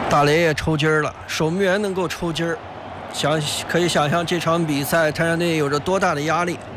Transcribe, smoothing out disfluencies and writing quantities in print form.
大雷也抽筋儿了，守门员能够抽筋儿，可以想象这场比赛泰山队有着多大的压力。